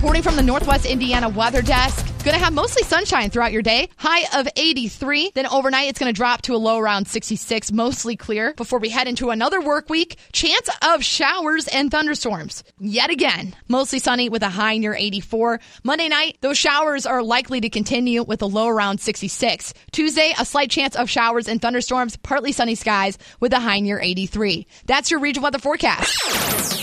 Reporting from the Northwest Indiana Weather Desk. Going to have mostly sunshine throughout your day. High of 83. Then overnight, it's going to drop to a low around 66, mostly clear. Before we head into another work week, chance of showers and thunderstorms. Yet again, mostly sunny with a high near 84. Monday night, those showers are likely to continue with a low around 66. Tuesday, a slight chance of showers and thunderstorms, partly sunny skies with a high near 83. That's your regional weather forecast.